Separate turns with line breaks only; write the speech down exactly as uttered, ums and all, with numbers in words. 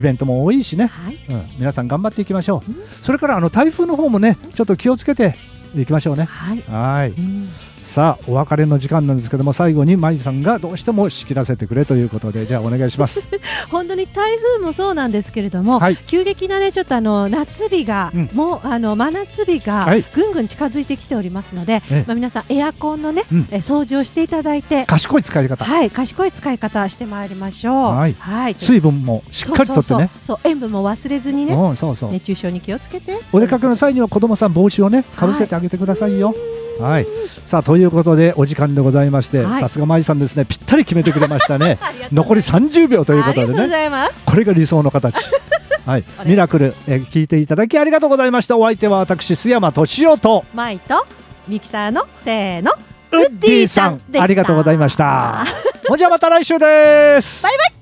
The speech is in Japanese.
ベントも多いしね、
はい、
うん、皆さん頑張っていきましょう、
うん、
それからあの台風の方もねちょっと気をつけていきましょうね。
はい、
はい、
うん、
さあお別れの時間なんですけども、最後にマリさんがどうしても仕切らせてくれということで、じゃあお願いします
本当に台風もそうなんですけれども、
はい、
急激なねちょっとあの夏日が、うん、もうあの真夏日がぐんぐん近づいてきておりますので、はい、まあ、皆さんエアコンのね、うん、え掃除をしていただいて、
賢い使い方、
はい、賢い使い方してまいりましょう。はい、はい、
水分もしっかりとってね、
そうそうそう、塩分も忘れずにね、
うん、そうそう、
熱中症に気をつけて、
お出かけの際には子供さん帽子をねかぶせてあげてくださいよ。はい、さあということでお時間でございまして、さすがマリさんですね、ぴったり決めてくれましたね残りさんじゅうびょうということでね、これが理想の形はい、ミラクル、え聞いていただきありがとうございました。お相手は私須山俊夫と
マイとミキサーのせーの
ウッディさん、ありがとうございましたほんじゃまた来週です。
バイバイ。